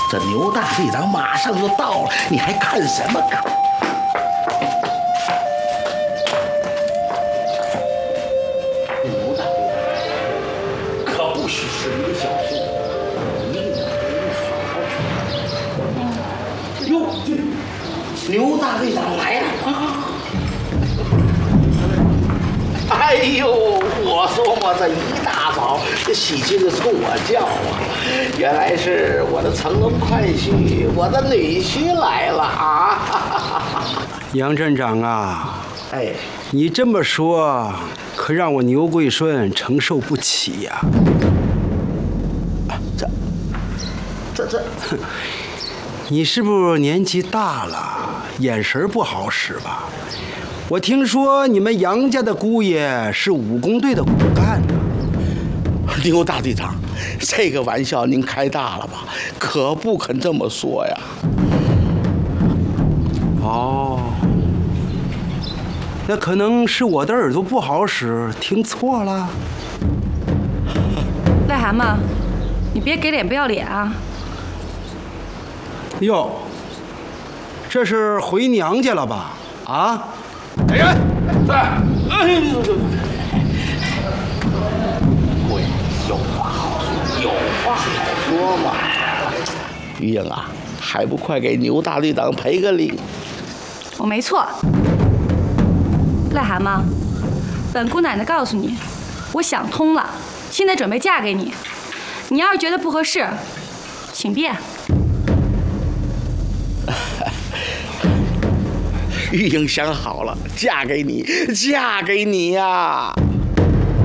这牛大队长马上就到了，你还看什么看？牛大队长可不许是一个小事，你得好好说。哟，牛大队长来了！哎呦，我说嘛，这一大早这喜庆的冲我叫啊，原来是我的乘龙快婿，我的女婿来了啊！ 杨镇长啊， 哎， 你这么说，可让我牛桂顺承受不起呀！ 这， 你是不是年纪大了，眼神不好使吧？我听说你们杨家的姑爷是武工队的骨干呢。 牛大队长，这个玩笑您开大了吧？可不肯这么说呀。 哦，那可能是我的耳朵不好使，听错了。 癞蛤蟆，你别给脸不要脸啊！ 哟，这是回娘家了吧？啊？ 来人，在！哎呦，贵，有话好说，有话好说嘛。于英啊，还不快给牛大队长赔个礼？ 我没错。癞蛤蟆，本姑奶奶告诉你，我想通了，现在准备嫁给你。你要是觉得不合适，请便。 玉英想好了，嫁给你，嫁给你呀！